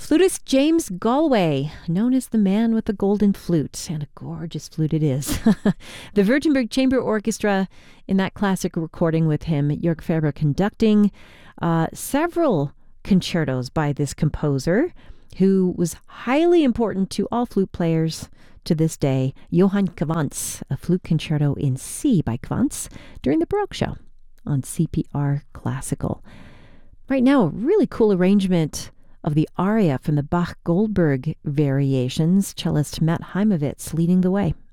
Flutist James Galway, known as the man with the golden flute, and a gorgeous flute it is. The Württemberg Chamber Orchestra, in that classic recording with him, Jörg Ferber conducting several concertos by this composer, who was highly important to all flute players to this day, Johann Quantz, a flute concerto in C by Quantz during the Baroque show on CPR Classical. Right now, a really cool arrangement of the aria from the Bach-Goldberg variations, cellist Matt Heimovitz leading the way.